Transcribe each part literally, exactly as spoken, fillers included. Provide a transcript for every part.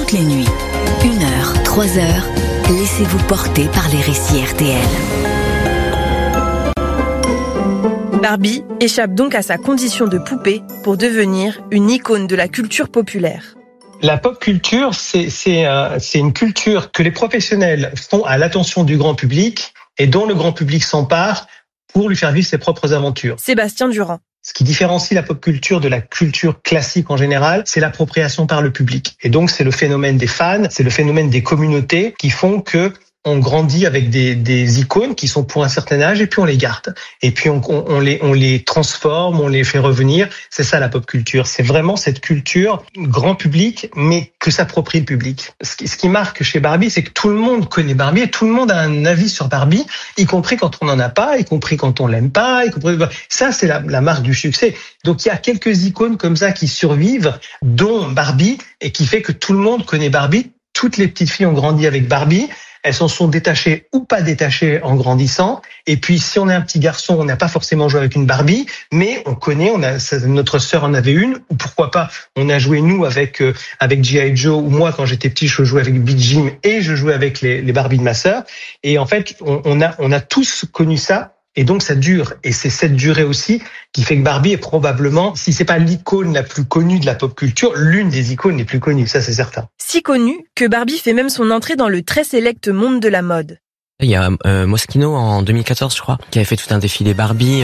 toutes les nuits. Une heure, trois heures, laissez-vous porter par les récits R T L. Barbie échappe donc à sa condition de poupée pour devenir une icône de la culture populaire. La pop culture, c'est, c'est, euh, c'est une culture que les professionnels font à l'attention du grand public et dont le grand public s'empare pour lui faire vivre ses propres aventures. Sébastien Durand. Ce qui différencie la pop culture de la culture classique en général, c'est l'appropriation par le public. Et donc, c'est le phénomène des fans, c'est le phénomène des communautés qui font que on grandit avec des, des icônes qui sont pour un certain âge et puis on les garde. Et puis on, on, on, les, on les transforme, on les fait revenir. C'est ça la pop culture. C'est vraiment cette culture grand public, mais que s'approprie le public. Ce qui, ce qui marque chez Barbie, c'est que tout le monde connaît Barbie et tout le monde a un avis sur Barbie, y compris quand on n'en a pas, y compris quand on l'aime pas, y compris... Ça, c'est la, la marque du succès. Donc il y a quelques icônes comme ça qui survivent, dont Barbie, et qui fait que tout le monde connaît Barbie. Toutes les petites filles ont grandi avec Barbie. Elles s'en sont détachées ou pas détachées en grandissant. Et puis, si on est un petit garçon, on n'a pas forcément joué avec une Barbie, mais on connaît, on a, notre sœur en avait une, ou pourquoi pas, on a joué nous avec euh, avec G I Joe, ou moi quand j'étais petit, je jouais avec Big Jim et je jouais avec les, les Barbies de ma sœur. Et en fait, on, on a on a tous connu ça. Et donc ça dure, et c'est cette durée aussi qui fait que Barbie est probablement, si c'est pas l'icône la plus connue de la pop culture, l'une des icônes les plus connues, ça c'est certain. Si connue que Barbie fait même son entrée dans le très sélect monde de la mode. Il y a euh, Moschino en deux mille quatorze, je crois, qui avait fait tout un défilé Barbie.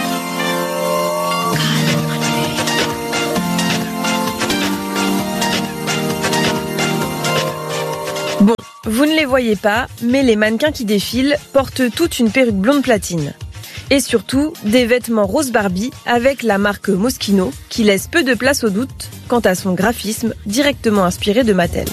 Bon, vous ne les voyez pas, mais les mannequins qui défilent portent toute une perruque blonde platine. Et surtout, des vêtements rose Barbie avec la marque Moschino qui laisse peu de place au doute quant à son graphisme directement inspiré de Mattel.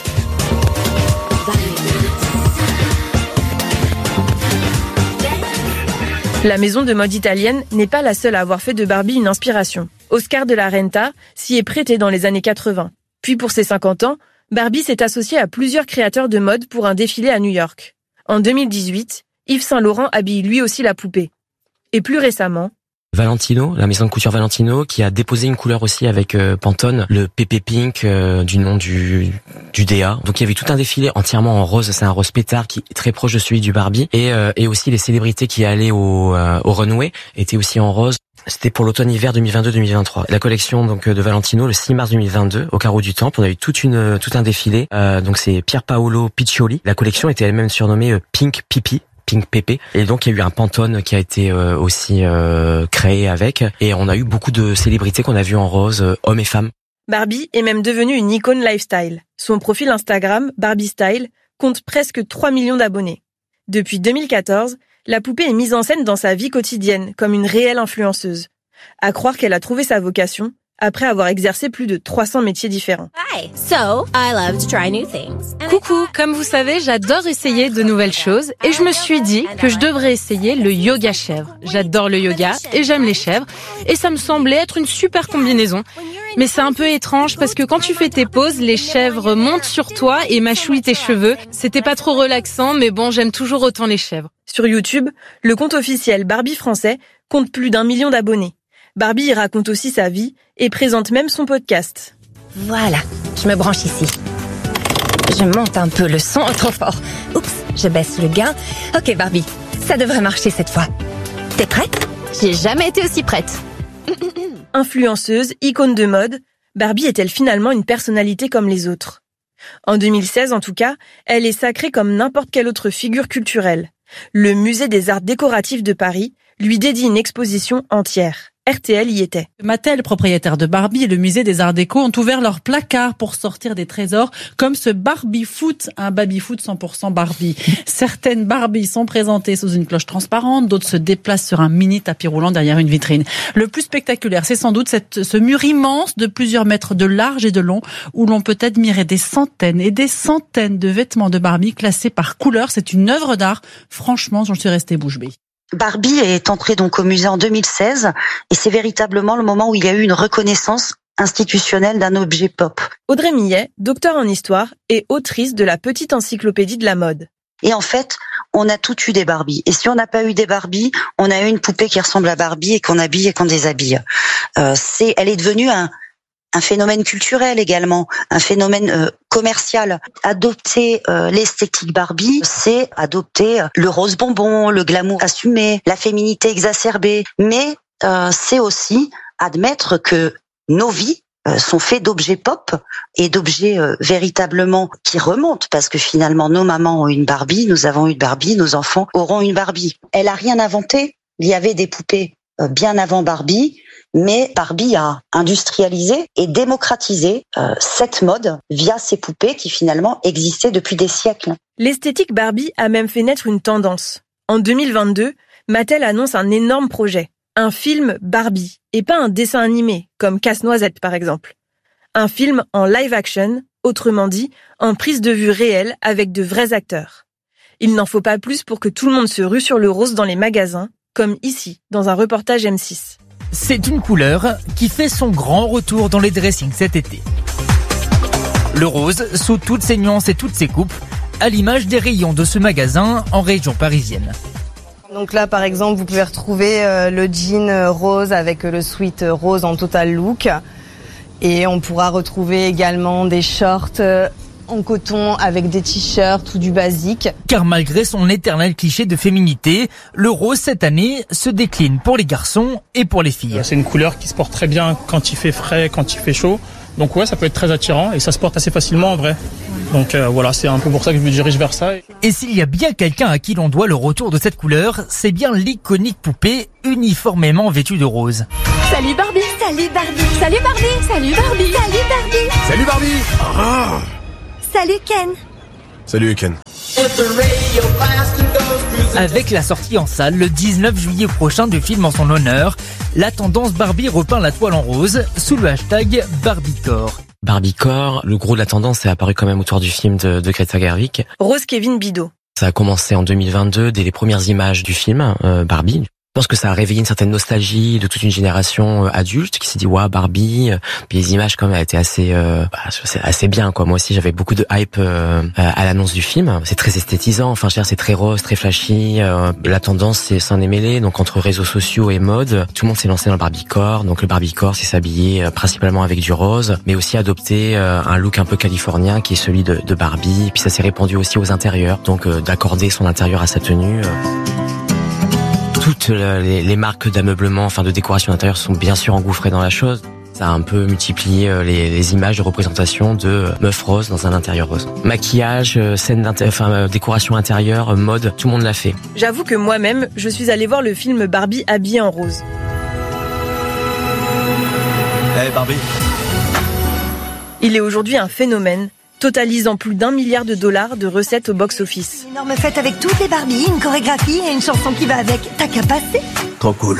La maison de mode italienne n'est pas la seule à avoir fait de Barbie une inspiration. Oscar de la Renta s'y est prêté dans les années quatre-vingts. Puis pour ses cinquante ans, Barbie s'est associée à plusieurs créateurs de mode pour un défilé à New York. En deux mille dix-huit, Yves Saint Laurent habille lui aussi la poupée. Et plus récemment, Valentino, la maison de couture Valentino, qui a déposé une couleur aussi avec euh, Pantone, le Pepe Pink euh, du nom du du D A. Donc il y avait tout un défilé entièrement en rose, c'est un rose pétard qui est très proche de celui du Barbie. Et euh, et aussi les célébrités qui allaient au euh, au runway étaient aussi en rose. C'était pour l'automne-hiver deux mille vingt-deux deux mille vingt-trois. La collection donc de Valentino le six mars deux mille vingt-deux au Carreau du Temple, on a eu toute une tout un défilé. Euh, donc c'est Pier Paolo Piccioli. La collection était elle-même surnommée euh, Pink Pipi. Pink Pépé. Et donc, il y a eu un Pantone qui a été euh, aussi euh, créé avec. Et on a eu beaucoup de célébrités qu'on a vues en rose, euh, hommes et femmes. Barbie est même devenue une icône lifestyle. Son profil Instagram, Barbie Style, compte presque trois millions d'abonnés. Depuis deux mille quatorze, la poupée est mise en scène dans sa vie quotidienne comme une réelle influenceuse. À croire qu'elle a trouvé sa vocation après avoir exercé plus de trois cents métiers différents. Hi, so I love to try new things. Coucou, comme vous savez, j'adore essayer de nouvelles choses et je me suis dit que je devrais essayer le yoga chèvre. J'adore le yoga et j'aime les chèvres et ça me semblait être une super combinaison. Mais c'est un peu étrange parce que quand tu fais tes pauses, les chèvres montent sur toi et mâchouillent tes cheveux. C'était pas trop relaxant, mais bon, j'aime toujours autant les chèvres. Sur YouTube, le compte officiel Barbie français compte plus d'un million d'abonnés. Barbie y raconte aussi sa vie et présente même son podcast. Voilà, je me branche ici. Je monte un peu le son, trop fort. Oups, je baisse le gain. Ok Barbie, ça devrait marcher cette fois. T'es prête ? J'ai jamais été aussi prête. Influenceuse, icône de mode, Barbie est-elle finalement une personnalité comme les autres ? En deux mille seize en tout cas, elle est sacrée comme n'importe quelle autre figure culturelle. Le Musée des Arts Décoratifs de Paris lui dédie une exposition entière. R T L y était. Mattel, propriétaire de Barbie, et le musée des Arts Déco ont ouvert leurs placards pour sortir des trésors comme ce Barbie Foot, un baby-foot cent pour cent Barbie. Certaines Barbies sont présentées sous une cloche transparente, d'autres se déplacent sur un mini tapis roulant derrière une vitrine. Le plus spectaculaire, c'est sans doute cette, ce mur immense de plusieurs mètres de large et de long où l'on peut admirer des centaines et des centaines de vêtements de Barbie classés par couleur. C'est une œuvre d'art. Franchement, j'en suis restée bouche bée. Barbie est entrée donc au musée en deux mille seize et c'est véritablement le moment où il y a eu une reconnaissance institutionnelle d'un objet pop. Audrey Millet, docteur en histoire et autrice de la petite encyclopédie de la mode. Et en fait, on a tout eu des Barbies. Et si on n'a pas eu des Barbies, on a eu une poupée qui ressemble à Barbie et qu'on habille et qu'on déshabille. Euh, c'est, elle est devenue un, un phénomène culturel également, un phénomène euh, commercial. Adopter euh, l'esthétique Barbie, c'est adopter le rose bonbon, le glamour assumé, la féminité exacerbée, mais euh, c'est aussi admettre que nos vies euh, sont faites d'objets pop et d'objets euh, véritablement qui remontent, parce que finalement nos mamans ont une Barbie, nous avons une Barbie, nos enfants auront une Barbie. Elle a rien inventé, il y avait des poupées euh, bien avant Barbie, mais Barbie a industrialisé et démocratisé euh, cette mode via ces poupées qui finalement existaient depuis des siècles. L'esthétique Barbie a même fait naître une tendance. En deux mille vingt-deux, Mattel annonce un énorme projet, un film Barbie, et pas un dessin animé, comme Casse-Noisette par exemple. Un film en live action, autrement dit, en prise de vue réelle avec de vrais acteurs. Il n'en faut pas plus pour que tout le monde se rue sur le rose dans les magasins, comme ici, dans un reportage M six. C'est une couleur qui fait son grand retour dans les dressings cet été. Le rose, sous toutes ses nuances et toutes ses coupes, à l'image des rayons de ce magasin en région parisienne. Donc là, par exemple, vous pouvez retrouver euh, le jean rose avec le sweat rose en total look. Et on pourra retrouver également des shorts euh, en coton avec des t-shirts ou du basique. Car malgré son éternel cliché de féminité, le rose cette année se décline pour les garçons et pour les filles. C'est une couleur qui se porte très bien quand il fait frais, quand il fait chaud. Donc ouais, ça peut être très attirant et ça se porte assez facilement en vrai. Donc euh, voilà, c'est un peu pour ça que je me dirige vers ça. Et s'il y a bien quelqu'un à qui l'on doit le retour de cette couleur, c'est bien l'iconique poupée uniformément vêtue de rose. Salut Barbie, salut Barbie, salut Barbie, salut Barbie, salut Barbie, salut Barbie. Ah. Salut Ken. Salut Ken. Avec la sortie en salle le dix-neuf juillet prochain du film en son honneur, la tendance Barbie repeint la toile en rose sous le hashtag Barbiecore. Barbiecore, le gros de la tendance est apparu quand même autour du film de, de Greta Gerwig. Rose Kevin Bidot. Ça a commencé en deux mille vingt-deux, dès les premières images du film euh, Barbie. Je pense que ça a réveillé une certaine nostalgie de toute une génération adulte qui s'est dit waouh Barbie. Puis les images quand même étaient assez euh, bah, c'est assez bien quoi. Moi aussi j'avais beaucoup de hype euh, à l'annonce du film. C'est très esthétisant. Enfin je veux dire, c'est très rose, très flashy. Euh, la tendance c'est s'en est mêlée. Donc entre réseaux sociaux et mode, tout le monde s'est lancé dans le Barbiecore. Donc le Barbiecore c'est s'habiller euh, principalement avec du rose, mais aussi adopter euh, un look un peu californien qui est celui de, de Barbie. Puis ça s'est répandu aussi aux intérieurs. Donc euh, d'accorder son intérieur à sa tenue. Euh. Toutes les, les marques d'ameublement, enfin de décoration d'intérieur sont bien sûr engouffrées dans la chose. Ça a un peu multiplié les, les images de représentation de meufs roses dans un intérieur rose. Maquillage, scène enfin décoration intérieure, mode, tout le monde l'a fait. J'avoue que moi-même, je suis allée voir le film Barbie habillée en rose. Hey Barbie. Il est aujourd'hui un phénomène, totalisant plus d'un milliard de dollars de recettes au box-office. Une énorme fête avec toutes les Barbies, une chorégraphie et une chanson qui va avec. T'as qu'à passer. Trop cool.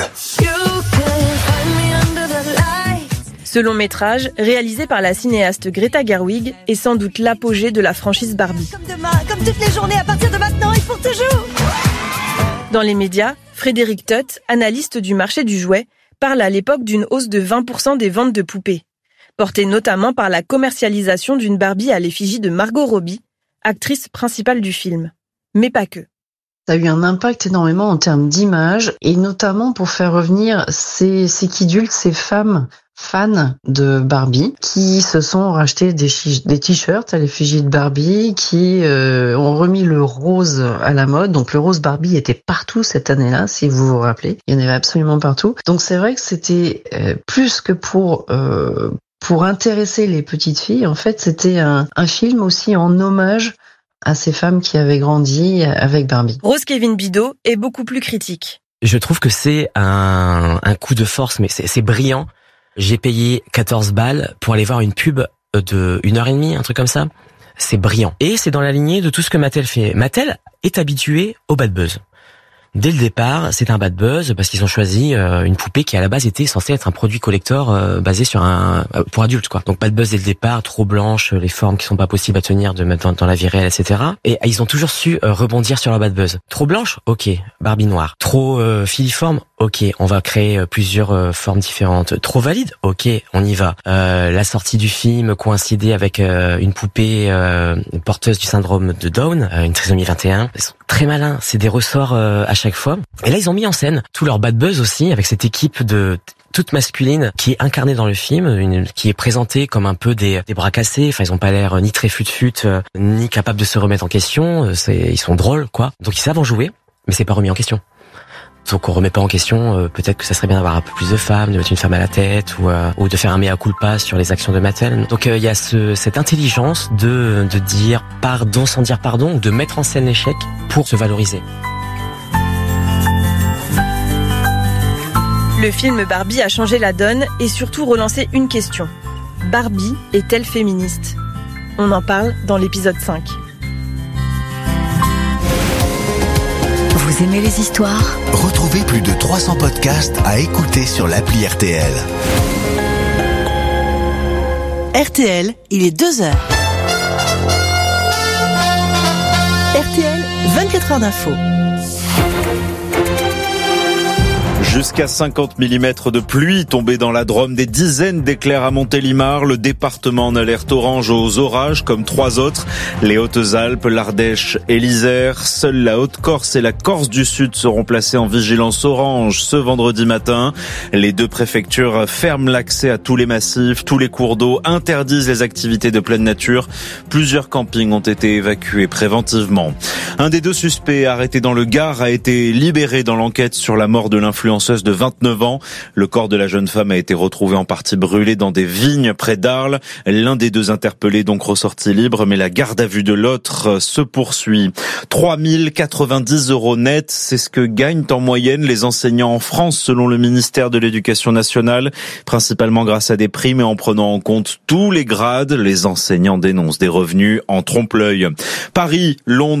Ce long métrage, réalisé par la cinéaste Greta Gerwig, est sans doute l'apogée de la franchise Barbie. Comme demain, comme toutes les journées à partir de maintenant et pour toujours. Dans les médias, Frédéric Tutt, analyste du marché du jouet, parle à l'époque d'une hausse de vingt pour cent des ventes de poupées, portée notamment par la commercialisation d'une Barbie à l'effigie de Margot Robbie, actrice principale du film. Mais pas que. Ça a eu un impact énormément en termes d'image, et notamment pour faire revenir ces, ces kidultes, ces femmes fans de Barbie, qui se sont rachetés des, des t-shirts à l'effigie de Barbie, qui euh, ont remis le rose à la mode. Donc le rose Barbie était partout cette année-là, si vous vous rappelez. Il y en avait absolument partout. Donc c'est vrai que c'était euh, plus que pour... Euh, Pour intéresser les petites filles, en fait, c'était un, un film aussi en hommage à ces femmes qui avaient grandi avec Barbie. Rose Kevin Bidot est beaucoup plus critique. Je trouve que c'est un, un coup de force, mais c'est, c'est brillant. J'ai payé quatorze balles pour aller voir une pub de une heure et demie, un truc comme ça. C'est brillant. Et c'est dans la lignée de tout ce que Mattel fait. Mattel est habitué au bad buzz. Dès le départ, c'est un bad buzz parce qu'ils ont choisi euh, une poupée qui à la base était censée être un produit collector euh, basé sur un euh, pour adultes quoi. Donc bad buzz dès le départ, trop blanche, les formes qui sont pas possibles à tenir de mettre dans, dans la vie réelle, et cetera. Et ils ont toujours su euh, rebondir sur leur bad buzz. Trop blanche, ok, Barbie noire. Trop euh, filiforme, ok, on va créer euh, plusieurs euh, formes différentes. Trop valide, ok, on y va. Euh, la sortie du film coïncidait avec euh, une poupée euh, porteuse du syndrome de Down, euh, une trisomie vingt et un. Ils sont très malins, c'est des ressorts euh, à chaque fois. Et là, ils ont mis en scène tout leur bad buzz aussi avec cette équipe de toute masculine qui est incarnée dans le film, une, qui est présentée comme un peu des, des bras cassés. Enfin, ils ont pas l'air ni très fut-fut, euh, ni capables de se remettre en question. C'est, ils sont drôles, quoi. Donc ils savent en jouer, mais c'est pas remis en question. Donc on remet pas en question, euh, peut-être que ça serait bien d'avoir un peu plus de femmes, de mettre une femme à la tête, ou, euh, ou de faire un mea culpa sur les actions de Mattel. Donc il euh, y a ce, cette intelligence de, de dire pardon sans dire pardon, ou de mettre en scène l'échec pour se valoriser. Le film Barbie a changé la donne et surtout relancé une question. Barbie est-elle féministe ? On en parle dans l'épisode cinq. Vous aimez les histoires ? Retrouvez plus de trois cents podcasts à écouter sur l'appli R T L. R T L, il est deux heures. R T L, vingt-quatre heures d'info. Jusqu'à cinquante millimètres de pluie tombée dans la Drôme, des dizaines d'éclairs à Montélimar, le département en alerte orange aux orages comme trois autres, les Hautes-Alpes, l'Ardèche et l'Isère. Seule la Haute-Corse et la Corse du Sud seront placées en vigilance orange ce vendredi matin. Les deux préfectures ferment l'accès à tous les massifs, tous les cours d'eau, interdisent les activités de pleine nature. Plusieurs campings ont été évacués préventivement. Un des deux suspects arrêtés dans le Gard a été libéré dans l'enquête sur la mort de l'influenceuse de vingt-neuf ans. Le corps de la jeune femme a été retrouvé en partie brûlé dans des vignes près d'Arles. L'un des deux interpellés donc ressorti libre, mais la garde à vue de l'autre se poursuit. trois mille quatre-vingt-dix euros net, c'est ce que gagnent en moyenne les enseignants en France selon le ministère de l'Éducation nationale, principalement grâce à des primes et en prenant en compte tous les grades. Les enseignants dénoncent des revenus en trompe-l'œil. Paris, Londres,